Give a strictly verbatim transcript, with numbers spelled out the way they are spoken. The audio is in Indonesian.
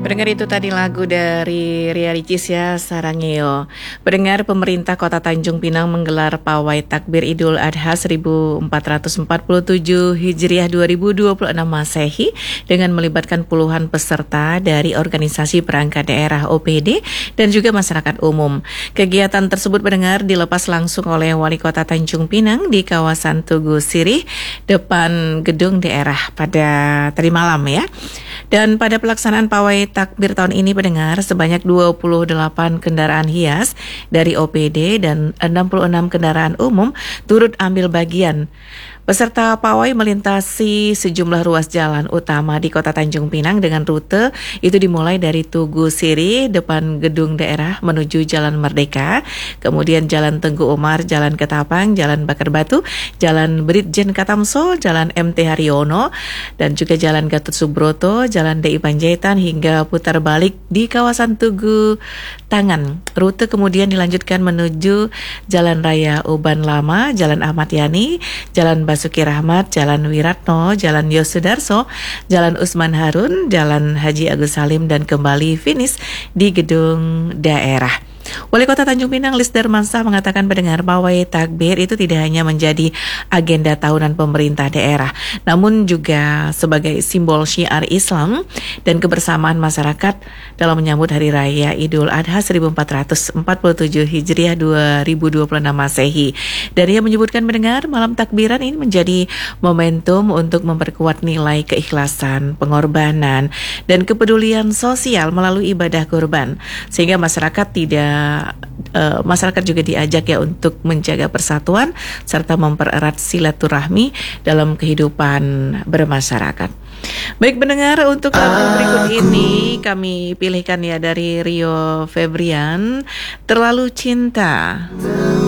Pendengar, itu tadi lagu dari Ria Ricis ya, Sarangeo. Pendengar, pemerintah Kota Tanjung Pinang menggelar pawai takbir Idul Adha seribu empat ratus empat puluh tujuh Hijriah dua ribu dua puluh enam Masehi dengan melibatkan puluhan peserta dari organisasi perangkat daerah O P D dan juga masyarakat umum. Kegiatan tersebut, pendengar, dilepas langsung oleh Wali Kota Tanjung Pinang di kawasan Tugu Sirih depan gedung daerah pada tadi malam ya. Dan pada pelaksanaan pawai takbir tahun ini, pendengar, sebanyak dua puluh delapan kendaraan hias dari O P D dan enam puluh enam kendaraan umum turut ambil bagian. Peserta pawai melintasi sejumlah ruas jalan utama di Kota Tanjung Pinang dengan rute itu dimulai dari Tugu Sirih depan gedung daerah menuju Jalan Merdeka, kemudian Jalan Tengku Umar, Jalan Ketapang, Jalan Bakar Batu, Jalan Brigjen Katamso, Jalan M T Haryono, dan juga Jalan Gatot Subroto, Jalan D I Panjaitan hingga putar balik di kawasan Tugu Tangan. Rute kemudian dilanjutkan menuju Jalan Raya Uban Lama, Jalan Ahmad Yani, Jalan Basuki Rahmat, Jalan Wiratno, Jalan Yosudarso, Jalan Usman Harun, Jalan Haji Agus Salim, dan kembali finish di gedung daerah. Wali Kota Tanjung Pinang Lis Darmansah mengatakan, pendengar, pawai takbir itu tidak hanya menjadi agenda tahunan pemerintah daerah, namun juga sebagai simbol syiar Islam dan kebersamaan masyarakat dalam menyambut Hari Raya Idul Adha seribu empat ratus empat puluh tujuh Hijriah dua ribu dua puluh enam Masehi. Dan ia menyebutkan, pendengar, malam takbiran ini menjadi momentum untuk memperkuat nilai keikhlasan, pengorbanan, dan kepedulian sosial melalui ibadah kurban, sehingga masyarakat tidak Uh, masyarakat juga diajak ya untuk menjaga persatuan serta mempererat silaturahmi dalam kehidupan bermasyarakat. Baik, pendengar, untuk lagu berikut ini kami pilihkan ya dari Rio Febrian, Terlalu Cinta.